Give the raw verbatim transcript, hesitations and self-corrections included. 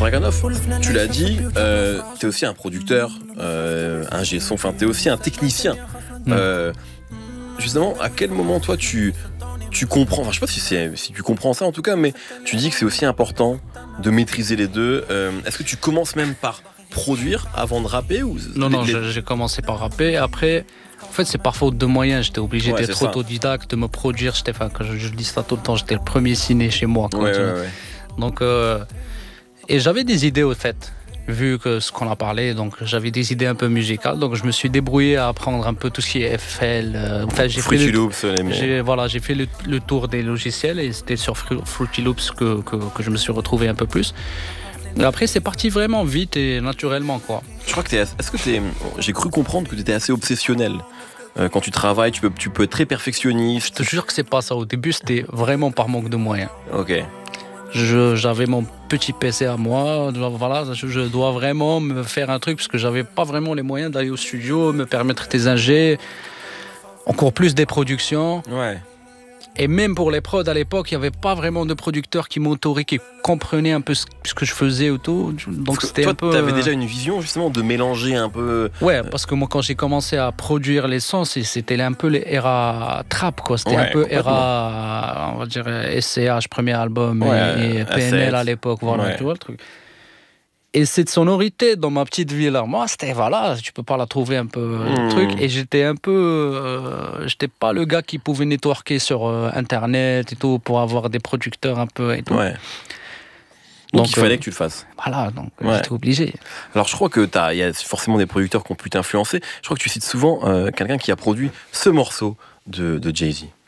Dragunov, tu l'as dit, euh, t'es aussi un producteur, euh, un G son, enfin t'es aussi un technicien. Mm. Euh, justement, à quel moment toi tu, tu comprends, enfin je sais pas si, c'est, si tu comprends ça en tout cas, mais tu dis que c'est aussi important de maîtriser les deux. Euh, est-ce que tu commences même par produire avant de rapper ou... Non, non, les... j'ai commencé par rapper. Après, en fait, c'est par faute de moyens. J'étais obligé ouais, d'être autodidacte, de me produire. J'étais, enfin, quand je, je dis ça tout le temps, j'étais le premier ciné chez moi. Ouais, ouais, ouais. Donc, euh, et j'avais des idées au fait, vu que ce qu'on a parlé. Donc, j'avais des idées un peu musicales. Donc, je me suis débrouillé à apprendre un peu tout ce qui est F L. Euh, enfin, j'ai Fruity fait le, Loops, les j'ai, voilà, j'ai fait le, le tour des logiciels et c'était sur Fruity Loops que, que, que je me suis retrouvé un peu plus. Après, c'est parti vraiment vite et naturellement, quoi. Je crois que t'es... Est-ce que t'es... J'ai cru comprendre que tu étais assez obsessionnel. Euh, quand tu travailles, tu peux, tu peux être très perfectionniste. Je te jure que c'est pas ça. Au début, c'était vraiment par manque de moyens. Ok. Je, j'avais mon petit P C à moi. Voilà, je, je dois vraiment me faire un truc parce que j'avais pas vraiment les moyens d'aller au studio, me permettre des ingés, encore plus des productions. Ouais. Et même pour les prods à l'époque, il n'y avait pas vraiment de producteurs qui m'autorisaient, qui comprenaient un peu ce que je faisais autour. Donc c'était toi, un peu. Tu avais déjà une vision justement de mélanger un peu. Ouais, parce que moi quand j'ai commencé à produire les sons, c'était un peu l'era trap, quoi. C'était ouais, un peu era, on va dire S C H premier album ouais, et P N L à l'époque, voilà, ouais. Tu vois le truc. Et cette sonorité dans ma petite ville, moi, c'était, voilà, tu peux pas la trouver un peu mmh. truc. Et j'étais un peu, euh, j'étais pas le gars qui pouvait networker sur euh, Internet et tout pour avoir des producteurs un peu et tout. Ouais. Donc, donc il fallait euh, que tu le fasses. Voilà, donc ouais. J'étais obligé. Alors je crois que t'as, il y a forcément des producteurs qui ont pu t'influencer. Je crois que tu cites souvent euh, quelqu'un qui a produit ce morceau de, de Jay-Z.